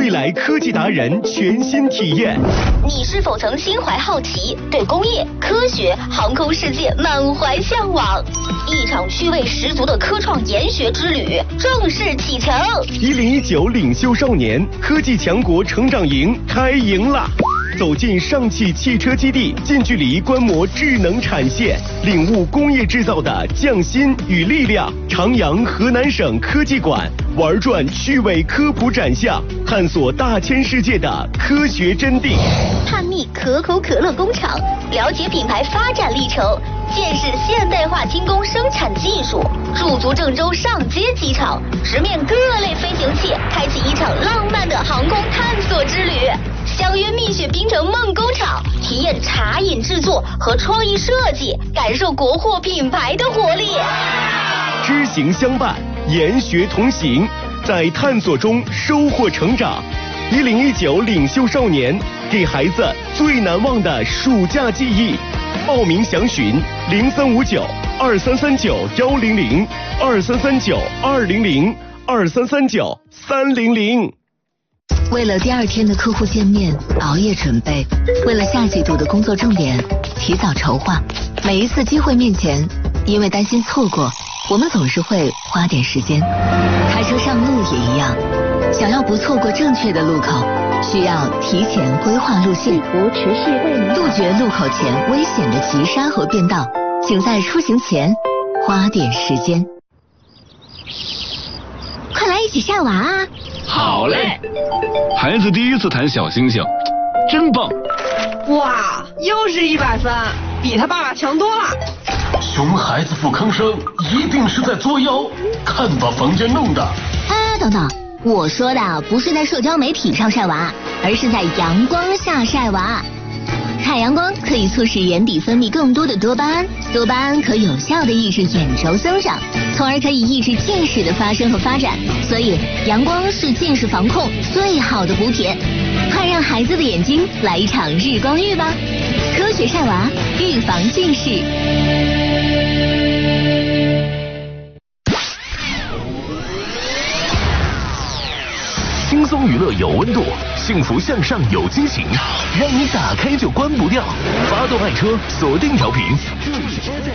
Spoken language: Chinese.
未来科技达人全新体验。 你是否曾心怀好奇，对工业、科学、航空世界满怀向往？一场趣味十足的科创研学之旅正式启程。 1019领袖少年科技强国成长营开营啦！走进上汽汽车基地，近距离观摩智能产线，领悟工业制造的匠心与力量。长阳河南省科技馆玩转趣味科普展项，探索大千世界的科学真谛。 探秘可口可乐工厂，了解品牌发展历程，见识现代化精工生产技术。驻足郑州上街机场，直面各类飞行器，开启一场浪漫的航空探索之旅。相约蜜雪冰城梦工厂，体验茶饮制作和创意设计，感受国货品牌的活力。 知行相伴，研学同行，在探索中收获成长。1019领袖少年，给孩子最难忘的暑假记忆。报名详询0339-100，2339-200，2339-200，2339-300。 为了第二天的客户见面熬夜准备，为了下季度的工作重点提早筹划。每一次机会面前，因为担心错过，我们总是会花点时间。开车上路也一样，想要不错过正确的路口，需要提前规划路线，杜绝路口前危险的急刹和变道。请在出行前花点时间。 快来一起晒娃啊！ 好嘞！孩子第一次弹小星星，真棒！ 哇，又是100分，比他爸爸强多了。 熊孩子不吭声，一定是在作妖，看把房间弄的。 等等，我说的不是在社交媒体上晒娃，而是在阳光下晒娃。太阳光可以促使眼底分泌更多的多巴胺，多巴胺可有效的抑制眼轴增长，从而可以抑制近视的发生和发展。所以阳光是近视防控最好的补铁，快让孩子的眼睛来一场日光浴吧！科学晒娃，预防近视。 轻松娱乐有温度，幸福向上有惊喜，让你打开就关不掉。发动爱车，锁定调频，这里是